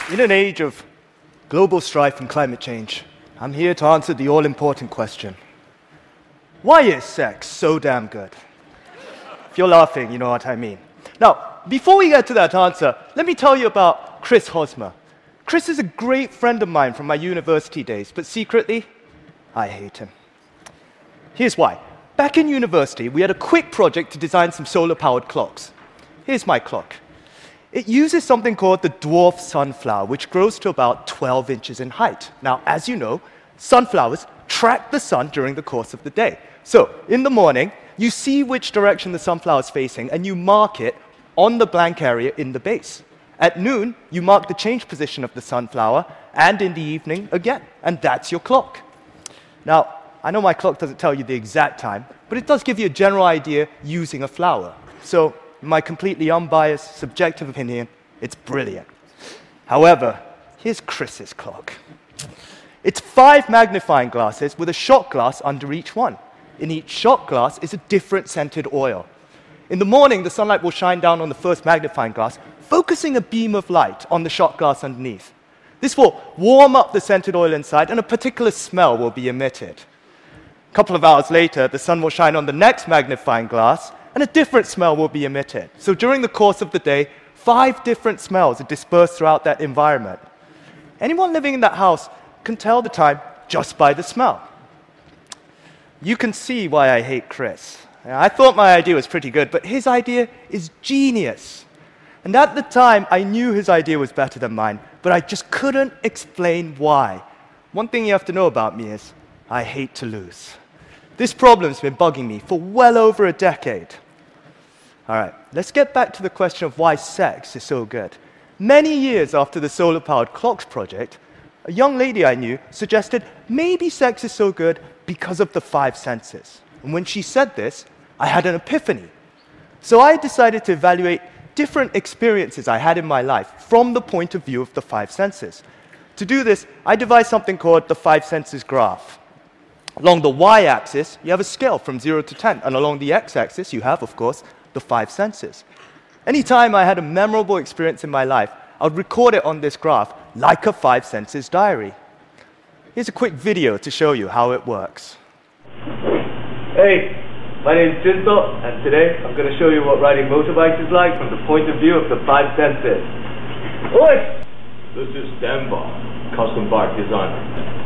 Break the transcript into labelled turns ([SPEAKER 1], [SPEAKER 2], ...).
[SPEAKER 1] In an age of global strife and climate change, I'm here to answer the all-important question. Why is sex so damn good? If you're laughing, you know what I mean. Now, before we get to that answer, let me tell you about Chris Hosmer. Chris is a great friend of mine from my university days, but secretly, I hate him. Here's why. Back in university, we had a quick project to design some solar-powered clocks. Here's my clock. It uses something called the dwarf sunflower, which grows to about 12 inches in height. Now, as you know, sunflowers track the sun during the course of the day. So, in the morning, you see which direction the sunflower is facing, and you mark it on the blank area in the base. At noon, you mark the change position of the sunflower, and in the evening, again. And that's your clock. Now, I know my clock doesn't tell you the exact time, but it does give you a general idea using a flower. So, in my completely unbiased, subjective opinion, it's brilliant. However, here's Chris's clock. It's 5 magnifying glasses with a shot glass under each one. In each shot glass is a different scented oil. In the morning, the sunlight will shine down on the first magnifying glass, focusing a beam of light on the shot glass underneath. This will warm up the scented oil inside, and a particular smell will be emitted. A couple of hours later, the sun will shine on the next magnifying glass, and a different smell will be emitted. So during the course of the day, 5 different smells are dispersed throughout that environment. Anyone living in that house can tell the time just by the smell. You can see why I hate Chris. I thought my idea was pretty good, but his idea is genius. And at the time, I knew his idea was better than mine, but I just couldn't explain why. One thing you have to know about me is I hate to lose. This problem's been bugging me for well over a decade. All right, let's get back to the question of why sex is so good. Many years after the solar-powered clocks project, a young lady I knew suggested maybe sex is so good because of the 5 senses. And when she said this, I had an epiphany. So I decided to evaluate different experiences I had in my life from the point of view of the 5 senses. To do this, I devised something called the 5 senses graph. Along the y-axis, you have a scale from 0 to 10, and along the x-axis, you have, of course, the 5 senses. Anytime I had a memorable experience in my life, I would record it on this graph like a 5 senses diary. Here's a quick video to show you how it works. Hey, my name's Jinso, and today I'm going to show you what riding motorbikes is like from the point of view of the 5 senses. Oi!
[SPEAKER 2] This is Denver, custom bike designer.